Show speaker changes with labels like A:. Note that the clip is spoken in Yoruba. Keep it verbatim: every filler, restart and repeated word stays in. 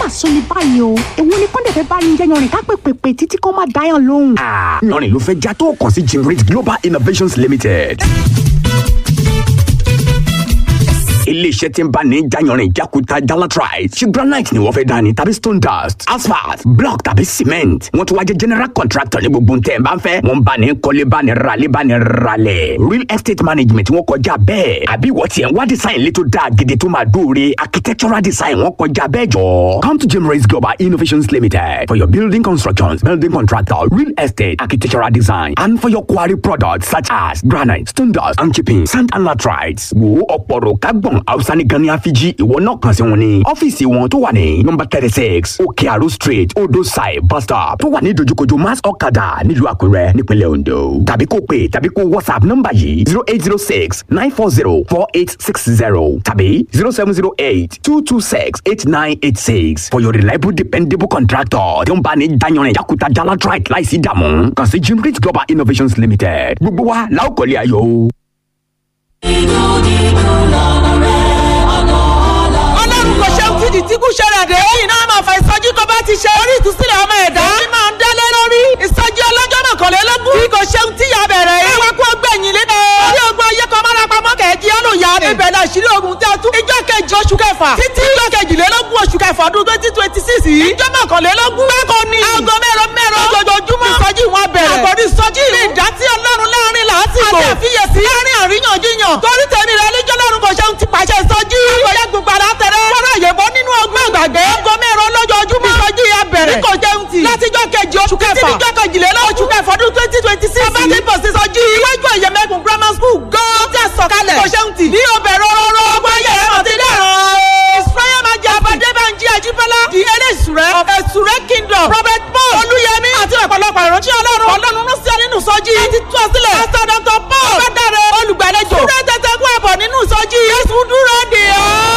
A: mà sọ ní báyìí o èwo ni kọ́ńdẹ̀ fẹ́ bá ní jẹ́ yanrìn ká pè pèpè títí kọ́ máa dáyàn lóhùn.
B: yanrìn ló fẹ́ já tó kàn sí Jimrit Global Innovations Limited. iléeṣẹ́ tí ń bá ní jayanrin jakuta jalatrite ṣe granite ni wọ́n fẹ́ dání tàbí stone dust asphalt block tàbí cement wọ́n tún wá jẹ́ general contractor ní gbogbo ntẹ̀ bá ń fẹ́ wọ́n bá ní kọ́lé bá ní ralé bá ní ralẹ̀ real estate management wọ́n kọjá bẹ́ẹ̀ àbí wọ́n tiẹ̀ wá design létò dáa gidi tó máa dóore architectural design wọ́n kọjá bẹ́ẹ̀ jọ. come to Jimrit Global Innovations Limited for your building constructions building contractor real estate architectural design and for your quarry products such as granite stone dust and chipping sand and laterites wo ọ̀pọ̀rọ̀ kágbọ̀n hausa ní gani afiji ìwọ náà kàn sí wọn ní ọ́fíìsì wọn tó wà ní nọ́mbà thirty six òkè àrò street odò side bus stop tó wà ní dojúkojú mass ọ̀kadà nílùú àkúrẹ́ nípínlẹ̀ ondo tàbí kó pè tàbí kó whatsapp nọ́mbà yìí zero eight zero six nine four zero four eight six zero tàbí zero seven zero eight two two six eight nine eight six for your reliable dependable contractor tí ó ń bá ní dayanrin yakuta jalatrite láìsí dààmú kàn sí Jimrit Global Innovations Limited gbogbo wa la ó kọ́lé ayọ̀.
C: Ìdí tí kú ṣẹlẹ̀ dé. Lẹ́yìn náà máa fa ìsọjí tó bá ti ṣe. Orí ìtúsílẹ̀ ọmọ ẹ̀dá. Èyí máa ń dálé lórí. Ìsọjí ọlọ́jọ́ mọ̀kànlélógún. Bí kò ṣeun tí ìyá bẹ̀rẹ̀ yìí. Ẹ̀wá kú ọgbẹ̀yìn lédè. Orí ogun ayé kan máa rapamọ́ kẹ̀kí ọlọ́yà. Ibẹ̀ la ṣírí ogun tí a tún. Ìjọ kejì oṣù kẹfà. Títí ìjọ kejìlélógún oṣù kẹfà ọdún twenty twenty six yìí. Ìjọ mọ̀kànlélógún. Bákan ni. Aago mẹ́rọ mẹ́rọ. Ojoojúmọ́. Ìsọjí wọn bẹ̀rẹ̀. Àkọ́rí ìsọjí. Ilé ìdá tí Ọlọ́run láàrin làásìgbò. Àti àfiyèsí. Láàrin àríyànjiyàn. Torí tèmi rẹ̀ lẹ́jọ́ lọ́run kò ṣeun ti pàṣẹ ìsọjí. Àkọ́yẹ́ gbogbo àlátẹ̀rẹ̀. Fọ́nà àyẹ̀bọ nínú ọgbọ́n àgbàgbé. Aago mẹ́rọ lójoojúmọ́. Ìsọjí ya bẹ̀rẹ̀. Ní kò jẹun tì. Látijọ́ kejì oṣù kẹfà. Títí ìjọ kejìlélógún oṣù kẹfà ọdún twenty twenty six. Bàbá ti bọ̀ sí ìsọjí. Iwájú ẹ̀yẹ̀mẹ̀kùn grammar school gan-an. Ó tẹ̀ sọ̀kalẹ̀. Kò ṣeun tì. Ní ọbẹ̀rẹ̀ rọrọ. Ọgbọ́n yẹ̀rẹ̀ mọ̀ ti dẹ̀rọ̀. Israel máa jẹ Abadébánjí Ajíbọ́lá. Di Elésùrẹ́. Of Èsùrẹ́ Kingdom. Prophet Paul Olúyẹmí. Àti ọ̀pọ̀lọpọ̀ ìránṣẹ́ Ọlọ́run. Ọlọ́run ló sí ọ nínú ìsọjí. Ẹ ti tú ọ sílẹ̀. Pásítọ̀ Doctor Paul. Ọ̀gádàrẹ olùgbàlejò. Súrẹ́ tẹ́tẹ́ kú ẹ̀bọ̀ nínú ìsọjí. Jésù dúró.